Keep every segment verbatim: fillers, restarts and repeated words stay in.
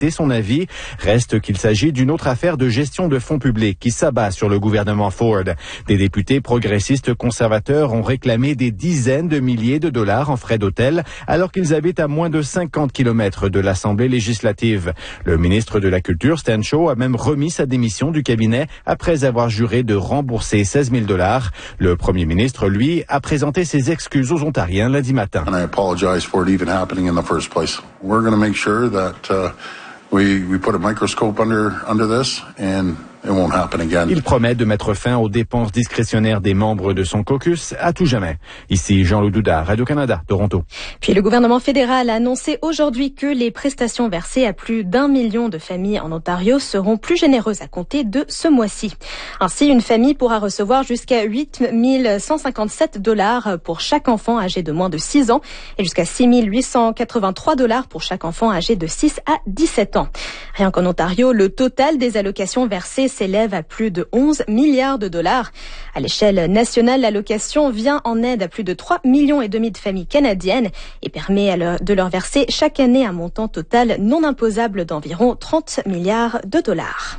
son avis. Reste qu'il s'agit d'une autre affaire de gestion de fonds publics qui s'abat sur le gouvernement Ford. Des députés progressistes conservateurs ont réclamé des dizaines de milliers de dollars en frais d'hôtel alors qu'ils habitent à moins de cinquante kilomètres de l'Assemblée législative. Le ministre de la Culture, Stan Shaw, a même remis sa démission du cabinet après avoir juré de rembourser seize mille dollars. Le Premier ministre, lui, a présenté ses excuses aux Ontariens lundi matin. And I apologize for it even happening in the first place. We're going to make sure that uh, we we put a microscope under under this and it won't happen again. Il promet de mettre fin aux dépenses discrétionnaires des membres de son caucus à tout jamais. Ici Jean-Loup Doudard, Radio-Canada, Toronto. Puis le gouvernement fédéral a annoncé aujourd'hui que les prestations versées à plus d'un million de familles en Ontario seront plus généreuses à compter de ce mois-ci. Ainsi, une famille pourra recevoir jusqu'à huit mille cent cinquante-sept dollars pour chaque enfant âgé de moins de six ans et jusqu'à six mille huit cent quatre-vingt-trois dollars pour chaque enfant âgé de six à dix-sept ans. Rien qu'en Ontario, le total des allocations versées s'élève à plus de onze milliards de dollars. À l'échelle nationale, l'allocation vient en aide à plus de trois millions et demi de familles canadiennes et permet de leur verser chaque année un montant total non imposable d'environ trente milliards de dollars.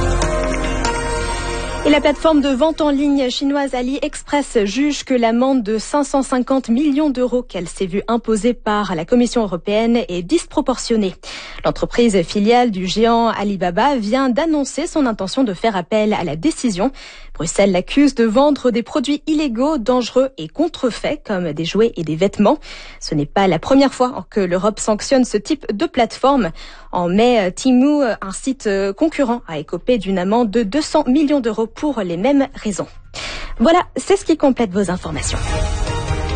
Et la plateforme de vente en ligne chinoise AliExpress juge que l'amende de cinq cent cinquante millions d'euros qu'elle s'est vue imposer par la Commission européenne est disproportionnée. L'entreprise filiale du géant Alibaba vient d'annoncer son intention de faire appel à la décision. Bruxelles l'accuse de vendre des produits illégaux, dangereux et contrefaits comme des jouets et des vêtements. Ce n'est pas la première fois que l'Europe sanctionne ce type de plateforme. En mai, Temu, un site concurrent, a écopé d'une amende de deux cents millions d'euros pour les mêmes raisons. Voilà, c'est ce qui complète vos informations.